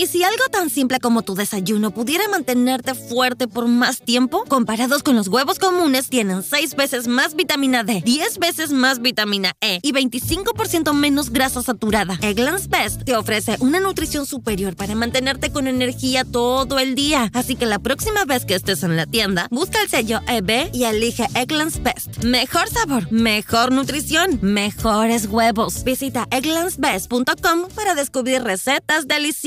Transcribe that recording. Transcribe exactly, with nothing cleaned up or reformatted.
si algo tan simple como tu desayuno pudiera mantenerte fuerte por más tiempo, comparados con los huevos comunes, tienen seis veces más vitamina D, diez veces más vitamina E y veinticinco por ciento menos grasa saturada. Eggland's Best te ofrece una nutrición superior para mantenerte con energía todo el día. Así que la próxima vez que estés en la tienda, busca el sello E B y elige Eggland's Best. Mejor sabor, mejor nutrición, mejores huevos. Visita egglands best punto com para descubrir recetas deliciosas.